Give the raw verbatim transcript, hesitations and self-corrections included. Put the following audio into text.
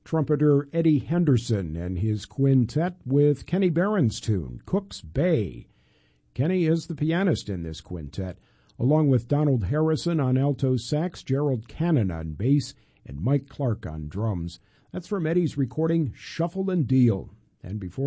trumpeter Eddie Henderson and his quintet with Kenny Barron's tune, Cook's Bay. Kenny is the pianist in this quintet, along with Donald Harrison on alto sax, Gerald Cannon on bass, and Mike Clark on drums. That's from Eddie's recording Shuffle and Deal. And before